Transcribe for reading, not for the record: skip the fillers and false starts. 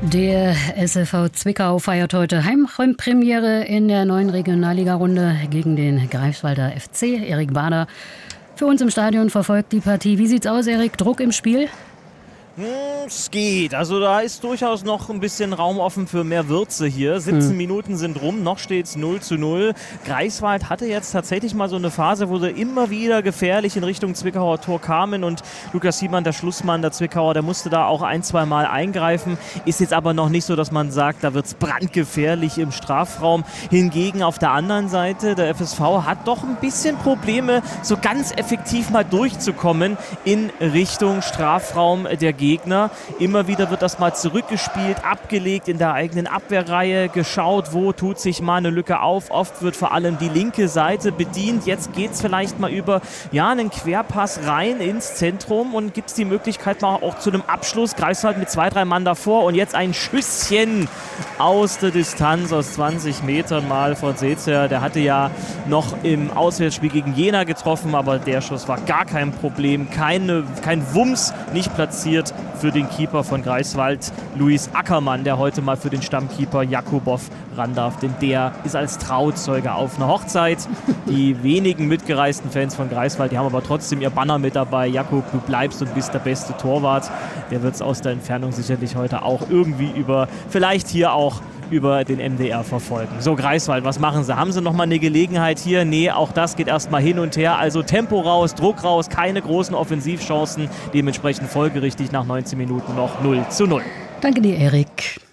Der SFV Zwickau feiert heute Heimpremiere in der neuen Regionalliga-Runde gegen den Greifswalder FC. Erik Bader für uns im Stadion verfolgt die Partie. Wie sieht's aus, Erik? Druck im Spiel? Es geht. Also da ist durchaus noch ein bisschen Raum offen für mehr Würze hier. 17 Minuten sind rum, noch steht es 0:0. Greifswald hatte jetzt tatsächlich mal so eine Phase, wo sie immer wieder gefährlich in Richtung Zwickauer Tor kamen und Lukas Siemann, der Schlussmann der Zwickauer, der musste da auch ein-, zweimal eingreifen. Ist jetzt aber noch nicht so, dass man sagt, da wird es brandgefährlich im Strafraum. Hingegen auf der anderen Seite, der FSV hat doch ein bisschen Probleme, so ganz effektiv mal durchzukommen in Richtung Strafraum der Gegner. Immer wieder wird das mal zurückgespielt, abgelegt in der eigenen Abwehrreihe, geschaut, wo tut sich mal eine Lücke auf. Oft wird vor allem die linke Seite bedient. Jetzt geht es vielleicht mal über einen Querpass rein ins Zentrum und gibt es die Möglichkeit mal auch zu einem Abschluss. Greifswald mit 2, 3 Mann davor und jetzt ein Schüsschen aus der Distanz, aus 20 Metern mal von Sezer. Der hatte ja noch im Auswärtsspiel gegen Jena getroffen, aber der Schuss war gar kein Problem. Kein Wumms, nicht platziert für den Keeper von Greifswald, Luis Ackermann, der heute mal für den Stammkeeper Jakubow ran darf, denn der ist als Trauzeuge auf einer Hochzeit. Die wenigen mitgereisten Fans von Greifswald, die haben aber trotzdem ihr Banner mit dabei. Jakub, du bleibst und bist der beste Torwart. Der wird es aus der Entfernung sicherlich heute auch irgendwie vielleicht hier auch über den MDR verfolgen. So, Greifswald, was machen sie? Haben sie nochmal eine Gelegenheit hier? Nee, auch das geht erstmal hin und her. Also Tempo raus, Druck raus, keine großen Offensivchancen. Dementsprechend folgerichtig nach 19 Minuten noch 0:0. Danke dir, Erik.